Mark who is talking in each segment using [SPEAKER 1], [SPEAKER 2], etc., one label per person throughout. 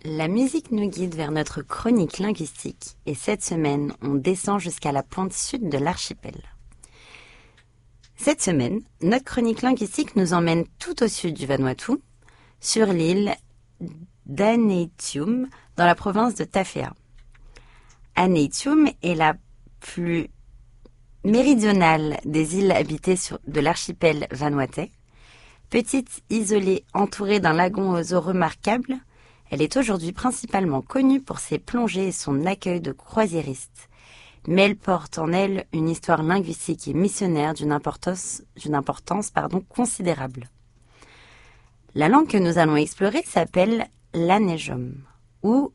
[SPEAKER 1] La musique nous guide vers notre chronique linguistique et cette semaine, on descend jusqu'à la pointe sud de l'archipel. Cette semaine, notre chronique linguistique nous emmène tout au sud du Vanuatu, sur l'île d'Aneitium, dans la province de Tafea. Aneitium est la plus méridionale des îles habitées de l'archipel vanuatais. Petite, isolée, entourée d'un lagon aux eaux remarquables, elle est aujourd'hui principalement connue pour ses plongées et son accueil de croisiéristes. Mais elle porte en elle une histoire linguistique et missionnaire d'une importance considérable. La langue que nous allons explorer s'appelle l'Anejom ou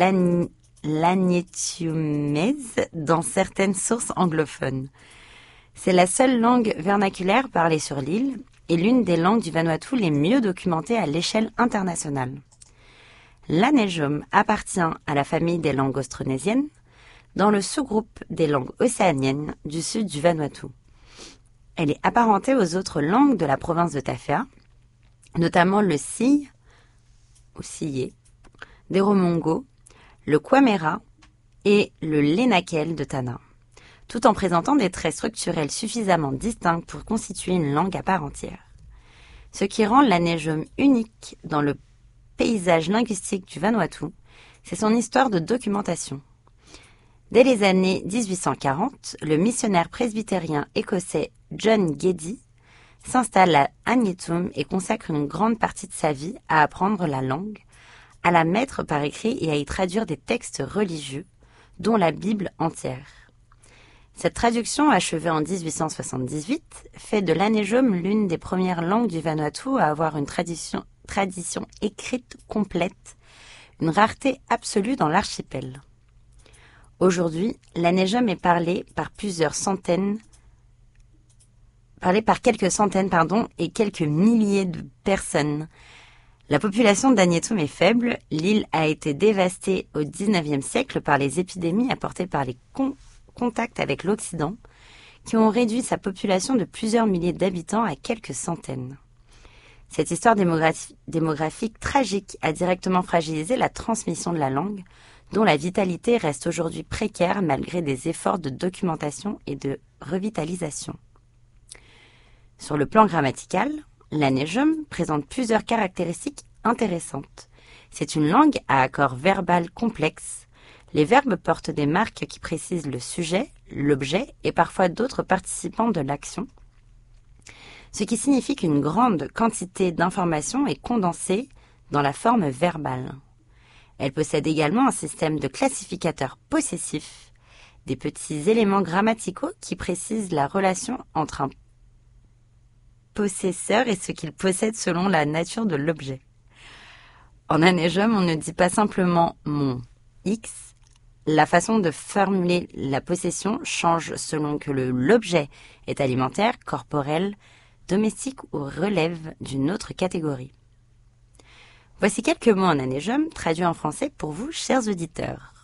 [SPEAKER 1] l'Anietiumese dans certaines sources anglophones. C'est la seule langue vernaculaire parlée sur l'île et l'une des langues du Vanuatu les mieux documentées à l'échelle internationale. L'Anejom appartient à la famille des langues austronésiennes, dans le sous-groupe des langues océaniennes du sud du Vanuatu. Elle est apparentée aux autres langues de la province de Tafea, notamment le Siye, ou Siye, des Romongos, le Kwamera et le Lenakel de Tanna, tout en présentant des traits structurels suffisamment distincts pour constituer une langue à part entière. Ce qui rend l'Anejom unique dans le paysage linguistique du Vanuatu, c'est son histoire de documentation. Dès les années 1840, le missionnaire presbytérien écossais John Geddie s'installe à Anietum et consacre une grande partie de sa vie à apprendre la langue, à la mettre par écrit et à y traduire des textes religieux, dont la Bible entière. Cette traduction, achevée en 1878, fait de l'Anejom l'une des premières langues du Vanuatu à avoir une tradition écrite complète, une rareté absolue dans l'archipel. Aujourd'hui, l'Anejom est parlée par quelques centaines et quelques milliers de personnes. La population d'Anietum est faible, l'île a été dévastée au XIXe siècle par les épidémies apportées par les contacts avec l'Occident, qui ont réduit sa population de plusieurs milliers d'habitants à quelques centaines. Cette histoire démographique tragique a directement fragilisé la transmission de la langue, dont la vitalité reste aujourd'hui précaire malgré des efforts de documentation et de revitalisation. Sur le plan grammatical, l'Anejom présente plusieurs caractéristiques intéressantes. C'est une langue à accord verbal complexe. Les verbes portent des marques qui précisent le sujet, l'objet et parfois d'autres participants de l'action, ce qui signifie qu'une grande quantité d'informations est condensée dans la forme verbale. Elle possède également un système de classificateurs possessifs, des petits éléments grammaticaux qui précisent la relation entre un possesseur et ce qu'il possède selon la nature de l'objet. En Anejom, on ne dit pas simplement « mon X ». La façon de formuler la possession change selon que l'objet est alimentaire, corporel, domestique ou relève d'une autre catégorie. Voici quelques mots en Anejom traduits en français pour vous, chers auditeurs.